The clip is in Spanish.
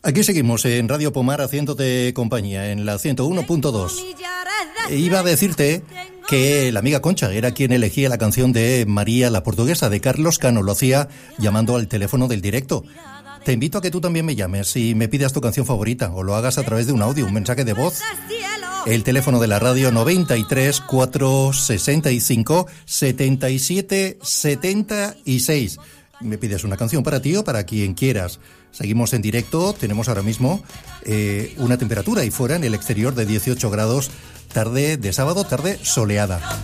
Aquí seguimos en Radio Pomar haciéndote compañía en la 101.2. Iba a decirte que la amiga Concha era quien elegía la canción de María la Portuguesa de Carlos Cano. Lo hacía llamando al teléfono del directo. Te invito a que tú también me llames y me pidas tu canción favorita o lo hagas a través de un audio, un mensaje de voz. El teléfono de la radio 93 465 77 76. Me pides una canción para ti o para quien quieras. Seguimos en directo, tenemos ahora mismo una temperatura ahí fuera en el exterior de 18 grados, tarde de sábado, tarde soleada.